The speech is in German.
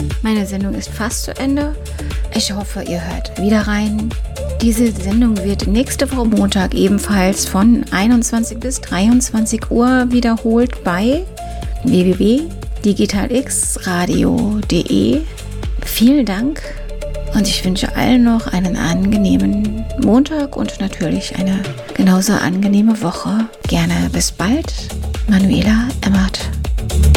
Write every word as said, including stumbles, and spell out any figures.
Meine Sendung ist fast zu Ende. Ich hoffe, ihr hört wieder rein. Diese Sendung wird nächste Woche Montag ebenfalls von einundzwanzig bis dreiundzwanzig Uhr wiederholt bei w w w punkt digitalxradio punkt de. Vielen Dank und ich wünsche allen noch einen angenehmen Montag und natürlich eine genauso angenehme Woche. Gerne bis bald. Manuela Emmert.